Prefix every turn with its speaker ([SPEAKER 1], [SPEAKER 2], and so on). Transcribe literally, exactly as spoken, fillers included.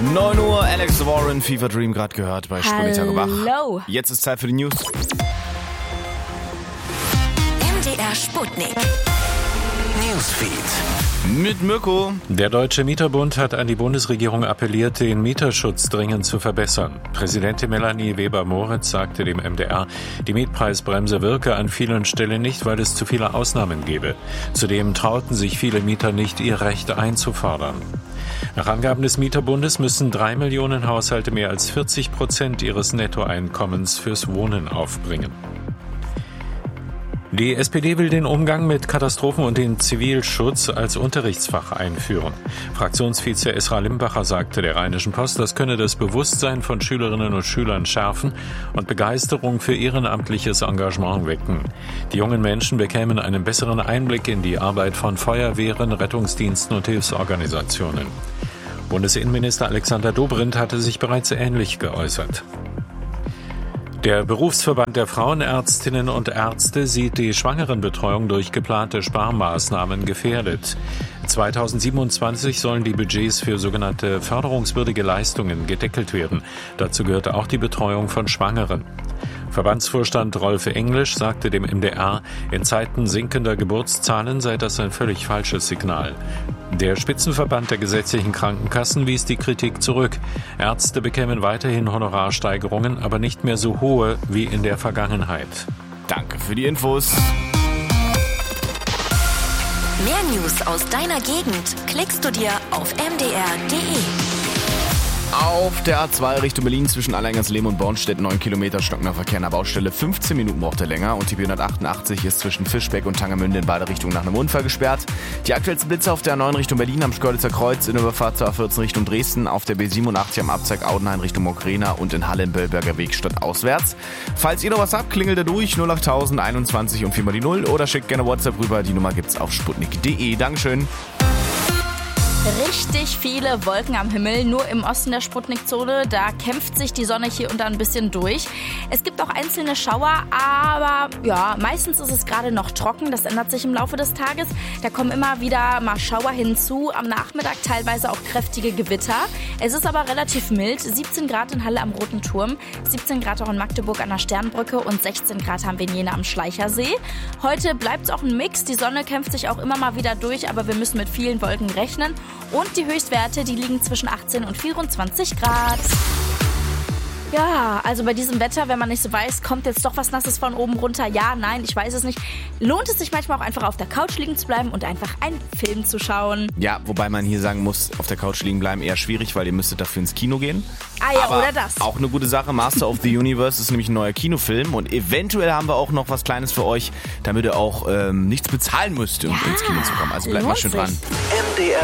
[SPEAKER 1] neun Uhr, Alex Warren, Fever Dream gerade gehört bei Spurmittag wach.
[SPEAKER 2] Hallo.
[SPEAKER 1] Jetzt ist Zeit für die News.
[SPEAKER 3] M D R Sputnik. Newsfeed.
[SPEAKER 1] Mit Mirko.
[SPEAKER 4] Der Deutsche Mieterbund hat an die Bundesregierung appelliert, den Mieterschutz dringend zu verbessern. Präsidentin Melanie Weber-Moritz sagte dem M D R, die Mietpreisbremse wirke an vielen Stellen nicht, weil es zu viele Ausnahmen gebe. Zudem trauten sich viele Mieter nicht, ihr Recht einzufordern. Nach Angaben des Mieterbundes müssen drei Millionen Haushalte mehr als vierzig Prozent ihres Nettoeinkommens fürs Wohnen aufbringen. Die S P D will den Umgang mit Katastrophen und den Zivilschutz als Unterrichtsfach einführen. Fraktionsvize Esra Limbacher sagte der Rheinischen Post, das könne das Bewusstsein von Schülerinnen und Schülern schärfen und Begeisterung für ehrenamtliches Engagement wecken. Die jungen Menschen bekämen einen besseren Einblick in die Arbeit von Feuerwehren, Rettungsdiensten und Hilfsorganisationen. Bundesinnenminister Alexander Dobrindt hatte sich bereits ähnlich geäußert. Der Berufsverband der Frauenärztinnen und Ärzte sieht die Schwangerenbetreuung durch geplante Sparmaßnahmen gefährdet. zweitausendsiebenundzwanzig sollen die Budgets für sogenannte förderungswürdige Leistungen gedeckelt werden. Dazu gehört auch die Betreuung von Schwangeren. Verbandsvorstand Rolf Englisch sagte dem M D R, in Zeiten sinkender Geburtszahlen sei das ein völlig falsches Signal. Der Spitzenverband der gesetzlichen Krankenkassen wies die Kritik zurück. Ärzte bekämen weiterhin Honorarsteigerungen, aber nicht mehr so hohe wie in der Vergangenheit.
[SPEAKER 1] Danke für die Infos.
[SPEAKER 3] Mehr News aus deiner Gegend klickst du dir auf m d r punkt d e.
[SPEAKER 1] Auf der A zwei Richtung Berlin zwischen Allergangs-Lehm und Bornstedt neun Kilometer stockender Verkehr an der Baustelle. fünfzehn Minuten braucht er länger und die B hundertachtundachtzig ist zwischen Fischbeck und Tangermünde in beide Richtungen nach einem Unfall gesperrt. Die aktuellsten Blitze auf der A neun Richtung Berlin am Schkeuditzer Kreuz, in der Überfahrt zur A vierzehn Richtung Dresden, auf der B siebenundachtzig am Abzweig Audenhain Richtung Mogrena und in Halle im Böllberger Weg stadtauswärts. Falls ihr noch was habt, klingelt ihr durch null achttausend einundzwanzig und viermal die null oder schickt gerne WhatsApp rüber. Die Nummer gibt's auf sputnik punkt d e. Dankeschön.
[SPEAKER 2] Richtig viele Wolken am Himmel, nur im Osten der Sputnikzone. Da kämpft sich die Sonne hier und da ein bisschen durch. Es gibt auch einzelne Schauer, aber ja, meistens ist es gerade noch trocken. Das ändert sich im Laufe des Tages. Da kommen immer wieder mal Schauer hinzu. Am Nachmittag teilweise auch kräftige Gewitter. Es ist aber relativ mild. siebzehn Grad in Halle am Roten Turm, siebzehn Grad auch in Magdeburg an der Sternbrücke und sechzehn Grad haben wir in Jena am Schleichersee. Heute bleibt es auch ein Mix. Die Sonne kämpft sich auch immer mal wieder durch, aber wir müssen mit vielen Wolken rechnen. Und die Höchstwerte, die liegen zwischen achtzehn und vierundzwanzig Grad. Ja, also bei diesem Wetter, wenn man nicht so weiß, kommt jetzt doch was Nasses von oben runter? Ja, nein, ich weiß es nicht. Lohnt es sich manchmal auch einfach auf der Couch liegen zu bleiben und einfach einen Film zu schauen?
[SPEAKER 1] Ja, wobei man hier sagen muss, auf der Couch liegen bleiben eher schwierig, weil ihr müsstet dafür ins Kino gehen.
[SPEAKER 2] Ah ja,
[SPEAKER 1] aber
[SPEAKER 2] oder das.
[SPEAKER 1] Auch eine gute Sache, Master of the Universe ist nämlich ein neuer Kinofilm und eventuell haben wir auch noch was Kleines für euch, damit ihr auch ähm, nichts bezahlen müsst, um
[SPEAKER 2] Ja,
[SPEAKER 1] ins Kino zu kommen. Also bleibt mal
[SPEAKER 2] lohnt
[SPEAKER 1] schön
[SPEAKER 2] sich.
[SPEAKER 1] dran.
[SPEAKER 3] M D R